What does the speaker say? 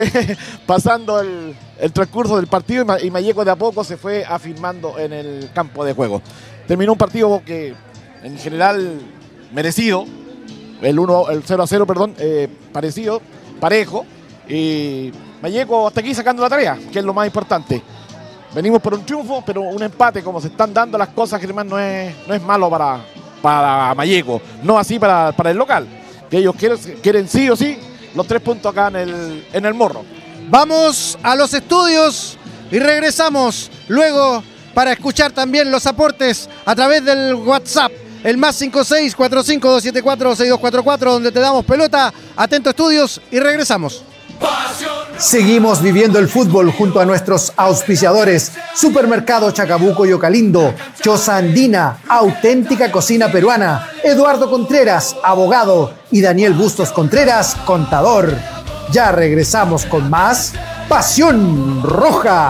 pasando el transcurso del partido y Malleco de a poco se fue afirmando en el campo de juego. Terminó un partido que en general merecido, el 0-0, perdón, parecido, parejo, y Malleco hasta aquí sacando la tarea, que es lo más importante. Venimos por un triunfo, pero un empate, como se están dando las cosas, Germán, no es malo para Malleco, no así para el local, que ellos quieren sí o sí los 3 puntos acá en el Morro. Vamos a los estudios y regresamos luego para escuchar también los aportes a través del WhatsApp, el +56 45274 6244, donde te damos pelota. Atento estudios y regresamos. Seguimos viviendo el fútbol junto a nuestros auspiciadores: Supermercado Chacabuco y Ocalindo, Choza Andina, auténtica cocina peruana, Eduardo Contreras, abogado, y Daniel Bustos Contreras, contador. Ya regresamos con más Pasión Roja.